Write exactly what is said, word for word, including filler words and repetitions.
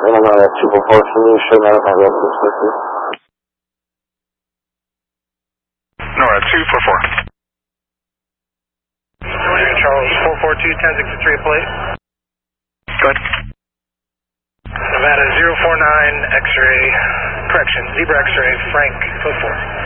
I'm on that two four four, can you show me my residence with you? NORAD two four four. Charles, four four two, ten sixty-three plate. Good. Nevada zero four nine, X-ray, correction, Zebra X-ray, Frank, code four.